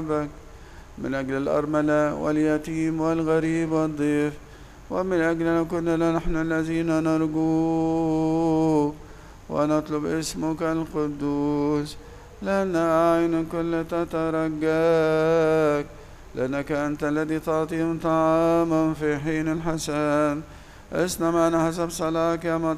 شعبك، من أجل الأرملة واليتيم والغريب والضيف، ومن أجلنا كلنا نحن الذين نرجوك ونطلب اسمك القدوس، لأن أعين الكل تترجاك، لأنك أنت الذي تعطيهم طعاما في حين الحسن. اصنع معنا حسب صلاحك يا